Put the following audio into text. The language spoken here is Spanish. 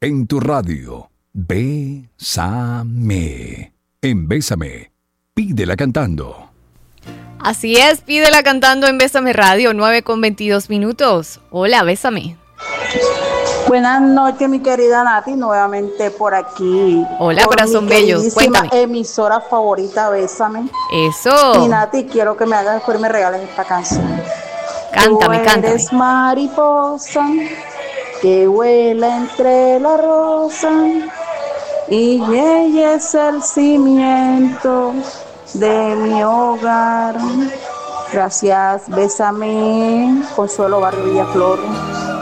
en tu radio. Bésame. En Bésame, pídela cantando. Así es, pídela cantando en Bésame Radio, 9:22. Hola, Bésame. Buenas noches, mi querida Nati, nuevamente por aquí. Hola, corazón bello, cuéntame. Emisora favorita, Bésame. Eso. Y Nati, quiero que me hagas después me regales esta canción. Cántame. Tú eres mariposa que vuela entre la rosa y ella es el cimiento de mi hogar. Gracias, Bésame. Consuelo Barrio Villaflor.